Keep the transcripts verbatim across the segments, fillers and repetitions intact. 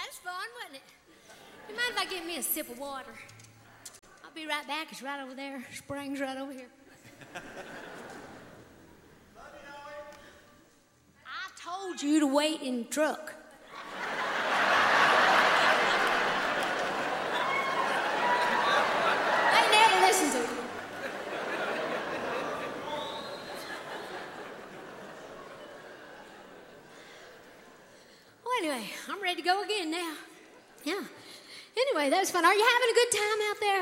That's fun, wasn't it? You mind if I get me a sip of water? I'll be right back. It's right over there. Spring's right over here. I told you to wait in the truck. They never listen to you. Well, anyway, I'm ready to go again now. Yeah. Anyway, that was fun. Are you having a good time out there?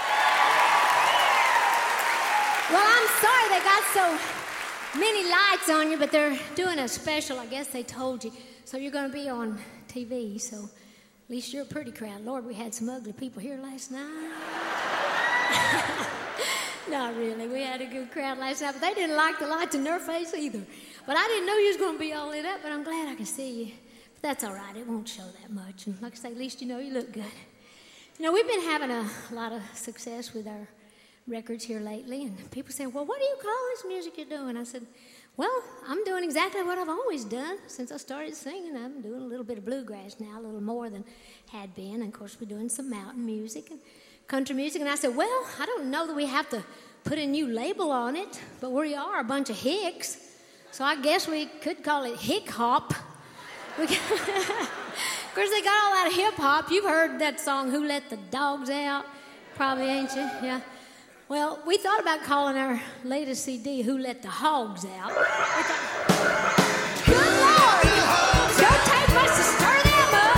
Well, I'm sorry they got so many lights on you, but they're doing a special. I guess they told you. So you're going to be on T V, so at least you're a pretty crowd. Lord, we had some ugly people here last night. Not really. We had a good crowd last night, but they didn't like the lights in their face either. But I didn't know you was going to be all lit up, but I'm glad I can see you. But that's all right. It won't show that much. And like I say, at least you know you look good. You know, we've been having a lot of success with our records here lately, and people say, well, what do you call this music you're doing? I said, well, I'm doing exactly what I've always done since I started singing. I'm doing a little bit of bluegrass now, a little more than had been. And, of course, we're doing some mountain music and country music. And I said, well, I don't know that we have to put a new label on it, but we are a bunch of hicks, so I guess we could call it hick-hop. We got of course, they got all that hip-hop. You've heard that song, Who Let the Dogs Out? Probably, ain't you? Yeah. Well, we thought about calling our latest C D, Who Let the Hogs Out. We thought, good Lord! Don't take much to stir them up!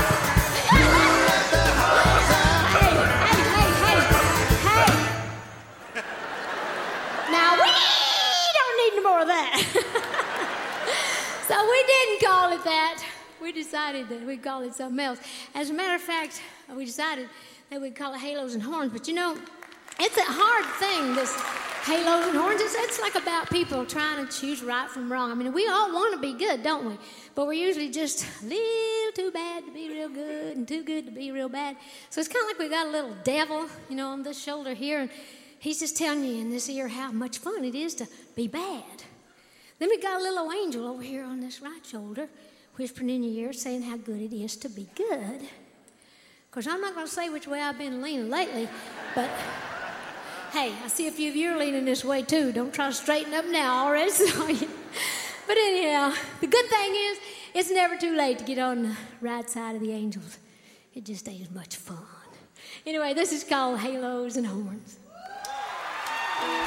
Hey, hey, hey, hey, hey! Now, we don't need no more of that. So we didn't call it that. We decided that we'd call it something else. As a matter of fact, we decided that we'd call it Halos and Horns. But you know, it's a hard thing, this halos and horns. It's, it's like about people trying to choose right from wrong. I mean, we all want to be good, don't we? But we're usually just a little too bad to be real good and too good to be real bad. So it's kind of like we got a little devil, you know, on this shoulder here, and he's just telling you in this ear how much fun it is to be bad. Then we got a little angel over here on this right shoulder, whispering in your ear, saying how good it is to be good. Of course, I'm not going to say which way I've been leaning lately, but hey, I see a few of you are leaning this way too. Don't try to straighten up now, already saw you. But anyhow, the good thing is, it's never too late to get on the right side of the angels. It just ain't as much fun. Anyway, this is called Halos and Horns.